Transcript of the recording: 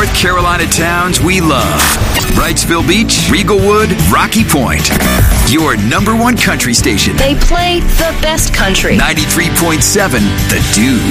North Carolina towns we love. Wrightsville Beach, Riegelwood, Rocky Point. Your number one country station. They play the best country. 93.7 The Dude.